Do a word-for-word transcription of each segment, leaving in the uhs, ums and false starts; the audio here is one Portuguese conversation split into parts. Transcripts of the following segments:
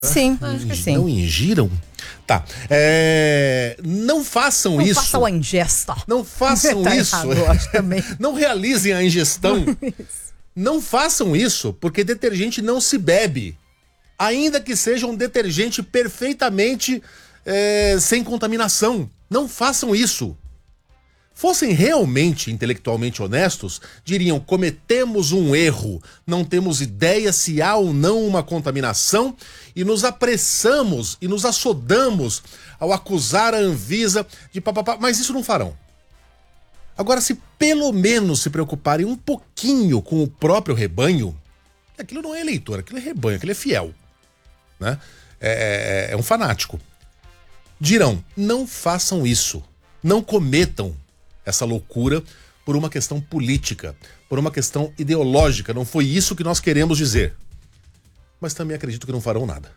Sim, acho que sim. Não ingiram? Tá. É, não façam não isso. Não façam a ingesta. Não façam tá isso. Errado, eu acho também. Não realizem a ingestão. Não façam isso, porque detergente não se bebe. Ainda que seja um detergente perfeitamente é, sem contaminação. Não façam isso. Fossem realmente intelectualmente honestos, diriam: cometemos um erro, não temos ideia se há ou não uma contaminação e nos apressamos e nos assodamos ao acusar a Anvisa de papapá, mas isso não farão. Agora, se pelo menos se preocuparem um pouquinho com o próprio rebanho, aquilo não é eleitor, aquilo é rebanho, aquilo é fiel, né? É, é, é um fanático. Dirão: não façam isso, não cometam essa loucura por uma questão política, por uma questão ideológica. Não foi isso que nós queremos dizer. Mas também acredito que não farão nada.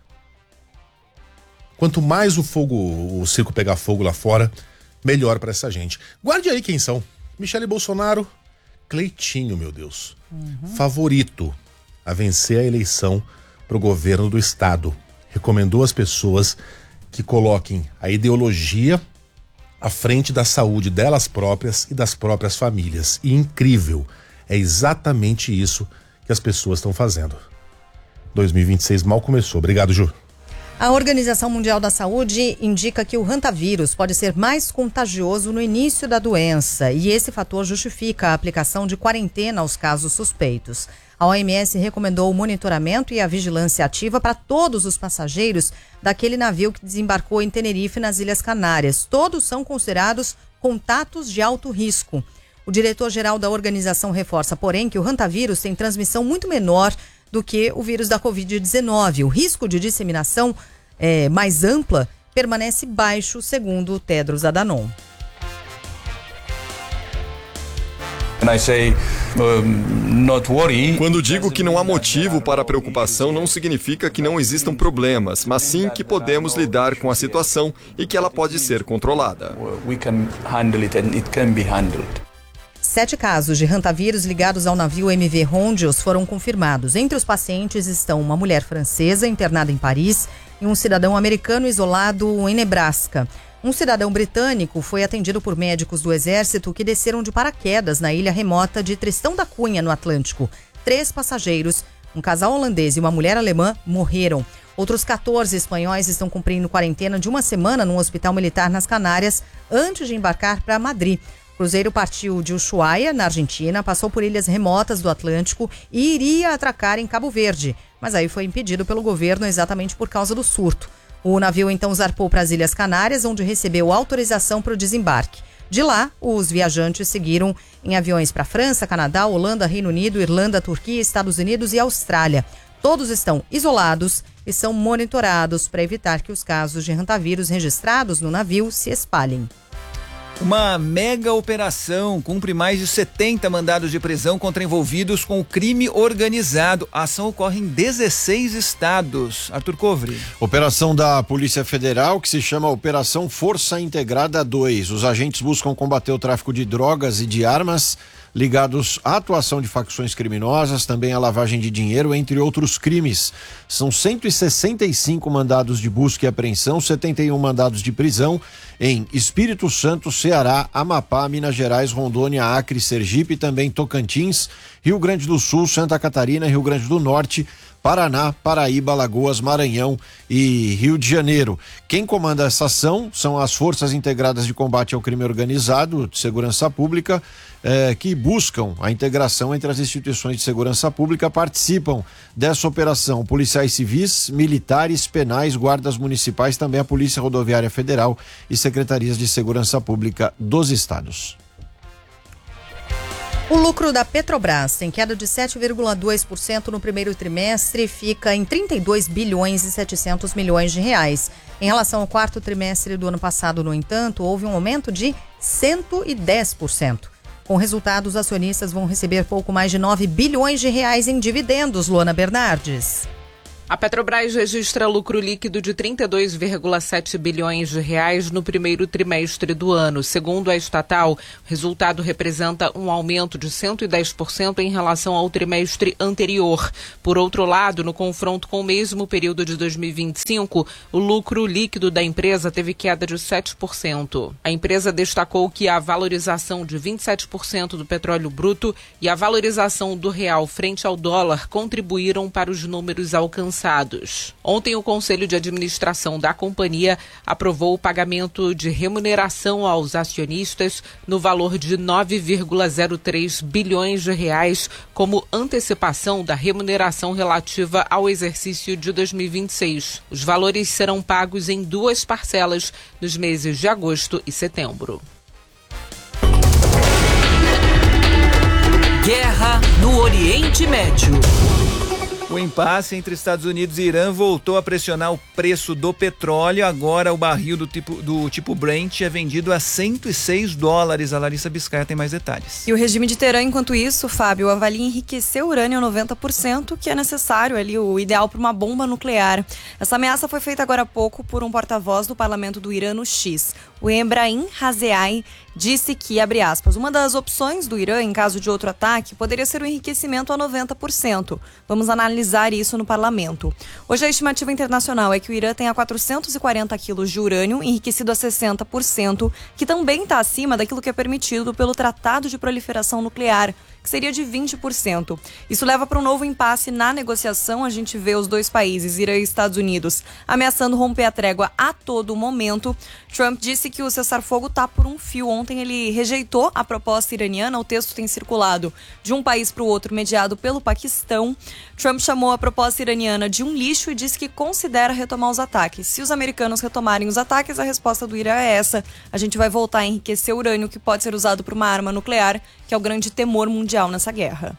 Quanto mais o fogo, o circo pegar fogo lá fora, melhor para essa gente. Guarde aí quem são. Michele Bolsonaro, Cleitinho, meu Deus. Uhum. Favorito a vencer a eleição para o governo do estado. Recomendou às pessoas que coloquem a ideologia à frente da saúde delas próprias e das próprias famílias. E incrível, é exatamente isso que as pessoas estão fazendo. dois mil e vinte e seis mal começou. Obrigado, Ju. A Organização Mundial da Saúde indica que o hantavírus pode ser mais contagioso no início da doença e esse fator justifica a aplicação de quarentena aos casos suspeitos. A O M S recomendou o monitoramento e a vigilância ativa para todos os passageiros daquele navio que desembarcou em Tenerife, nas Ilhas Canárias. Todos são considerados contatos de alto risco. O diretor-geral da organização reforça, porém, que o hantavírus tem transmissão muito menor do que o vírus da covid dezenove. O risco de disseminação é, mais ampla permanece baixo, segundo Tedros Adhanom. Quando digo que não há motivo para preocupação, não significa que não existam problemas, mas sim que podemos lidar com a situação e que ela pode ser controlada. Sete casos de hantavírus ligados ao navio M V Rondios foram confirmados. Entre os pacientes estão uma mulher francesa internada em Paris e um cidadão americano isolado em Nebraska. Um cidadão britânico foi atendido por médicos do Exército que desceram de paraquedas na ilha remota de Tristão da Cunha, no Atlântico. Três passageiros, um casal holandês e uma mulher alemã, morreram. Outros quatorze espanhóis estão cumprindo quarentena de uma semana num hospital militar nas Canárias antes de embarcar para Madrid. O cruzeiro partiu de Ushuaia, na Argentina, passou por ilhas remotas do Atlântico e iria atracar em Cabo Verde, mas aí foi impedido pelo governo exatamente por causa do surto. O navio então zarpou para as Ilhas Canárias, onde recebeu autorização para o desembarque. De lá, os viajantes seguiram em aviões para França, Canadá, Holanda, Reino Unido, Irlanda, Turquia, Estados Unidos e Austrália. Todos estão isolados e são monitorados para evitar que os casos de hantavírus registrados no navio se espalhem. Uma mega operação cumpre mais de setenta mandados de prisão contra envolvidos com o crime organizado. A ação ocorre em dezesseis estados. Arthur Covre. Operação da Polícia Federal que se chama Operação Força Integrada dois. Os agentes buscam combater o tráfico de drogas e de armas ligados à atuação de facções criminosas, também à lavagem de dinheiro, entre outros crimes. São cento e sessenta e cinco mandados de busca e apreensão, setenta e um mandados de prisão em Espírito Santo, Ceará, Amapá, Minas Gerais, Rondônia, Acre, Sergipe, também Tocantins, Rio Grande do Sul, Santa Catarina, Rio Grande do Norte, Paraná, Paraíba, Alagoas, Maranhão e Rio de Janeiro. Quem comanda essa ação são as Forças Integradas de Combate ao Crime Organizado, de Segurança Pública, eh, que buscam a integração entre as instituições de segurança pública. Participam dessa operação policiais civis, militares, penais, guardas municipais, também a Polícia Rodoviária Federal e secretarias de segurança pública dos estados. O lucro da Petrobras tem queda de sete vírgula dois por cento no primeiro trimestre e fica em trinta e dois bilhões e setecentos milhões de reais. Em relação ao quarto trimestre do ano passado, no entanto, houve um aumento de cento e dez por cento. Com o resultado, os acionistas vão receber pouco mais de nove bilhões de reais em dividendos, Luana Bernardes. A Petrobras registra lucro líquido de trinta e dois vírgula sete bilhões de reais no primeiro trimestre do ano. Segundo a estatal, o resultado representa um aumento de cento e dez por cento em relação ao trimestre anterior. Por outro lado, no confronto com o mesmo período de dois mil e vinte e cinco, o lucro líquido da empresa teve queda de sete por cento. A empresa destacou que a valorização de vinte e sete por cento do petróleo bruto e a valorização do real frente ao dólar contribuíram para os números alcançados. Ontem, o Conselho de Administração da companhia aprovou o pagamento de remuneração aos acionistas no valor de nove vírgula zero três bilhões de reais como antecipação da remuneração relativa ao exercício de dois mil e vinte e seis. Os valores serão pagos em duas parcelas nos meses de agosto e setembro. Guerra no Oriente Médio. O impasse entre Estados Unidos e Irã voltou a pressionar o preço do petróleo. Agora o barril do tipo, do tipo Brent é vendido a cento e seis dólares. A Larissa Biscaia tem mais detalhes. E o regime de Teherã, enquanto isso, Fábio, avalia enriquecer o urânio a noventa por cento, que é necessário ali, o ideal para uma bomba nuclear. Essa ameaça foi feita agora há pouco por um porta-voz do parlamento do Irã no X. O Ebrahim Raziai disse que, abre aspas, uma das opções do Irã em caso de outro ataque poderia ser o enriquecimento a noventa por cento. Vamos analisar isso no parlamento. Hoje a estimativa internacional é que o Irã tenha quatrocentos e quarenta quilos de urânio enriquecido a sessenta por cento, que também está acima daquilo que é permitido pelo Tratado de Proliferação Nuclear, que seria de vinte por cento. Isso leva para um novo impasse na negociação. A gente vê os dois países, Irã e Estados Unidos, ameaçando romper a trégua a todo momento. Trump disse que o cessar-fogo está por um fio. Ontem ele rejeitou a proposta iraniana. O texto tem circulado de um país para o outro, mediado pelo Paquistão. Trump chamou a proposta iraniana de um lixo e disse que considera retomar os ataques. Se os americanos retomarem os ataques, a resposta do Irã é essa. A gente vai voltar a enriquecer urânio, que pode ser usado para uma arma nuclear, que é o grande temor mundial nessa guerra.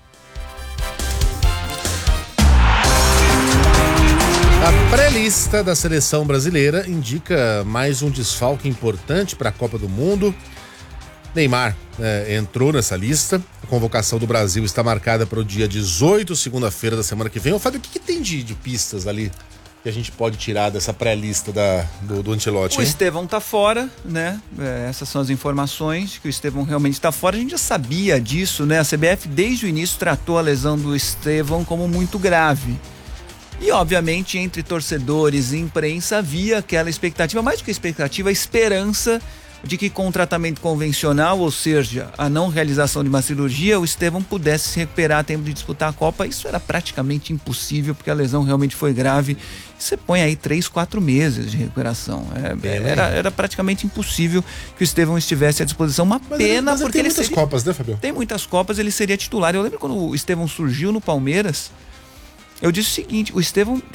A pré-lista da seleção brasileira indica mais um desfalque importante para a Copa do Mundo. Neymar é, entrou nessa lista. A convocação do Brasil está marcada para o dia dezoito, segunda-feira da semana que vem. Ô, Fábio, o que, que tem de, de pistas ali que a gente pode tirar dessa pré-lista da, do, do Ancelotti? O Estevão tá fora, né? É, essas são as informações, que o Estevão realmente está fora. A gente já sabia disso, né? A C B F desde o início tratou a lesão do Estevão como muito grave. E obviamente entre torcedores e imprensa havia aquela expectativa, mais do que expectativa, a esperança de que com o tratamento convencional, ou seja, a não realização de uma cirurgia, o Estevão pudesse se recuperar a tempo de disputar a Copa. Isso era praticamente impossível, porque a lesão realmente foi grave. Você põe aí três, quatro meses de recuperação. É, era, era praticamente impossível que o Estevão estivesse à disposição. Uma mas pena, ele, mas porque ele tem ele muitas seria, Copas, né, Fabio? Tem muitas Copas, ele seria titular. Eu lembro quando o Estevão surgiu no Palmeiras, eu disse o seguinte: o Estevão